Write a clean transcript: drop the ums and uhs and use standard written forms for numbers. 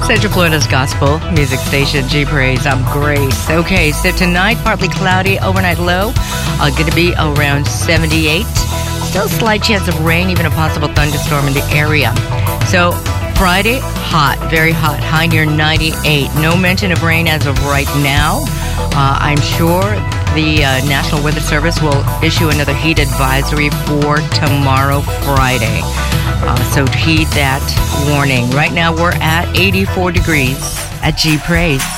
Central Florida's gospel music station, G Praise. I'm Grace. Okay, so tonight, partly cloudy, overnight low, going to be around 78. Still a slight chance of rain, even a possible thunderstorm in the area. So Friday, hot, very hot, high near 98. No mention of rain as of right now. I'm sure the National Weather Service will issue another heat advisory for tomorrow, Friday. So heed that warning. Right now we're at 84 degrees at G Praise.